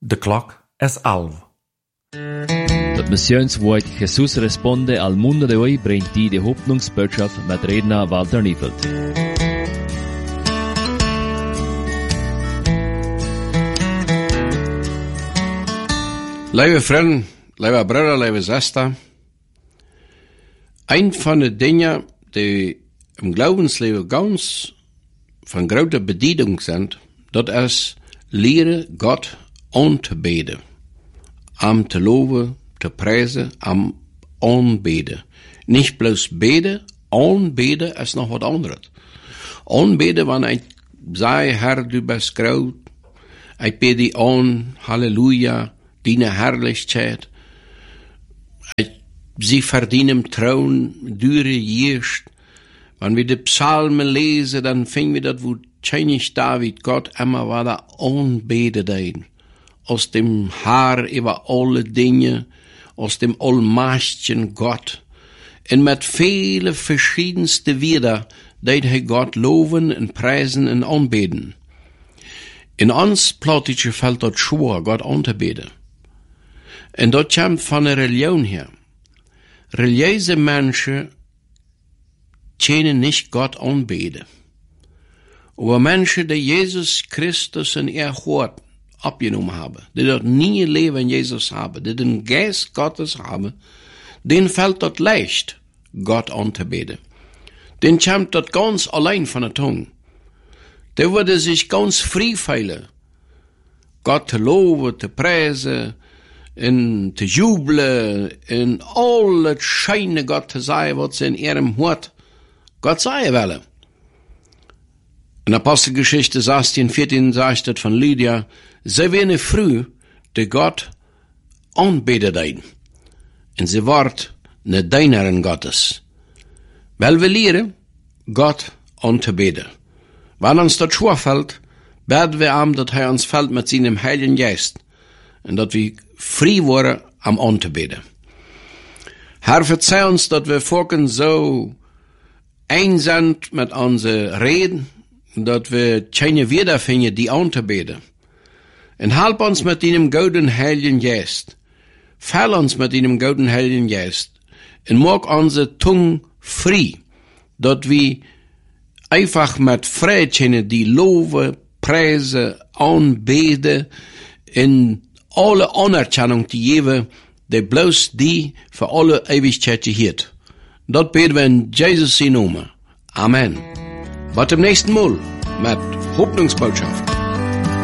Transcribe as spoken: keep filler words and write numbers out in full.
De klok is elf. Das Missionswort Jesus responde al mundo de hoy bringt die die Hoffnungsbotschaft mit Redner Walter Niefeld. Lieve vrienden, lieve broeder, lieve zuster. Een van de dingen die im Glaubensleven ganz von großer Bedeutung sind, dat is leren Gott anzubeten. Am te loven, te prijzen, am aanbeden. Nicht bloß beten, aanbeden is nog wat anderes. Aanbeden, wanneer ik zei, Herr, du bist groot, ik bid die aan, halleluja, deine Herrlichkeit. Sie verdienen Trauen, dure Jirst. Wenn wir die Psalmen lesen, dann finden wir das, wo König David Gott immer war da anbetet ein. Aus dem Haar über alle Dinge, aus dem allmächtigen Gott. Und mit viele verschiedenste Wieder, dat er Gott loben und preisen und anbeten. In uns Plottische fällt dort schwer, Gott anzubeten. Und dort kommt von der Religion her. Religiöse Menschen können nicht Gott anbeten. Aber Menschen, die Jesus Christus in ihr Hort abgenommen haben, die dort nie Leben in Jesus haben, die den Geist Gottes haben, denen fällt dort leicht, Gott anzubeten. Den kommt dort ganz allein von der Tongue. Der würde sich ganz frei fühlen, Gott zu loben, zu preisen, en te jubelen, en al het scheine Gott te zeggen wat ze in ihrem Hort Gott sagen wollen. In Apostelgeschichte sechzehn, vierzehn sagt das von Lydia, sie werden früh de Gott anbeten ein. Und sie wird ne Dienerin Gottes. Weil wir lehren, Gott anzubeten. Wenn uns das schwerfällt, beten wir ihm, dass er uns fällt mit seinem Heiligen Geist. Und dass wir frei worden am anzubeten. Herr, verzeih uns, dass wir vorhin so ein sind mit unseren Reden, dass wir keine wiederfinden, die anzubeten. Und help uns mit deinem guten Heiligen Geist. Fall uns mit deinem guten Heiligen Geist. Und mach unsere Zunge frei, dass wir einfach mit Freude die Lobe, Preise, anbeten, in alle Anerkennung die geben, die bloß die für alle Ewigkeit gehört. Das beten wir in Jesus' Namen. Amen. Bis zum nächsten Mal mit Hoffnungsbotschaft.